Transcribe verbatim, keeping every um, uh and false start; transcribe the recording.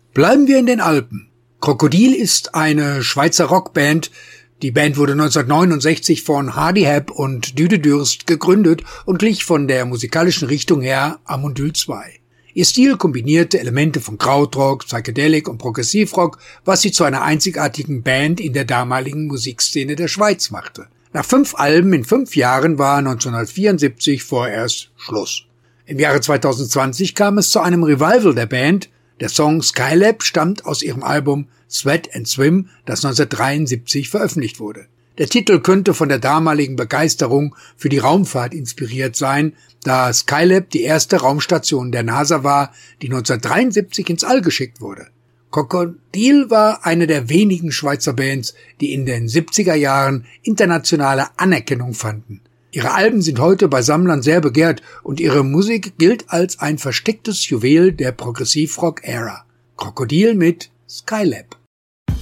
Bleiben wir in den Alpen. Krokodil ist eine Schweizer Rockband. Die Band wurde neunzehnhundertneunundsechzig von Hardy Hepp und Düde Dürst gegründet und glich von der musikalischen Richtung her Amondyl zwei. Ihr Stil kombinierte Elemente von Krautrock, Psychedelic und Progressivrock, was sie zu einer einzigartigen Band in der damaligen Musikszene der Schweiz machte. Nach fünf Alben in fünf Jahren war neunzehnhundertvierundsiebzig vorerst Schluss. Im Jahre zweitausendzwanzig kam es zu einem Revival der Band. Der Song Skylab stammt aus ihrem Album Sweat and Swim, das neunzehnhundertdreiundsiebzig veröffentlicht wurde. Der Titel könnte von der damaligen Begeisterung für die Raumfahrt inspiriert sein, da Skylab die erste Raumstation der NASA war, die neunzehnhundertdreiundsiebzig ins All geschickt wurde. Krokodil war eine der wenigen Schweizer Bands, die in den siebziger Jahren internationale Anerkennung fanden. Ihre Alben sind heute bei Sammlern sehr begehrt und ihre Musik gilt als ein verstecktes Juwel der Progressivrock-Ära. Krokodil mit Skylab.